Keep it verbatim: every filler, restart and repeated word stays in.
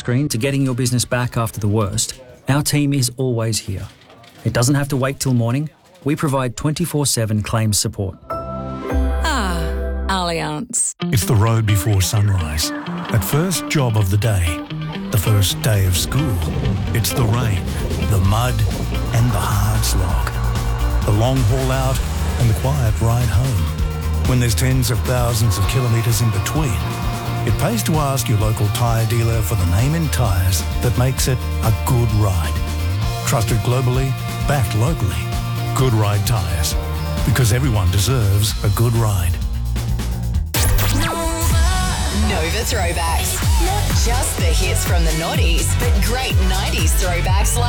screen to getting your business back after the worst, our team is always here. It doesn't have to wait till morning. We provide twenty-four seven claims support. Ah, Allianz. It's the road before sunrise. That first job of the day. The first day of school. It's the rain, the mud and the hard slog. The long haul out and the quiet ride home. When there's tens of thousands of kilometres in between, it pays to ask your local tyre dealer for the name in tyres that makes it a good ride. Trusted globally, backed locally. Good Ride Tyres. Because everyone deserves a good ride. Nova Throwbacks. Not just the hits from the noughties, but great nineties throwbacks like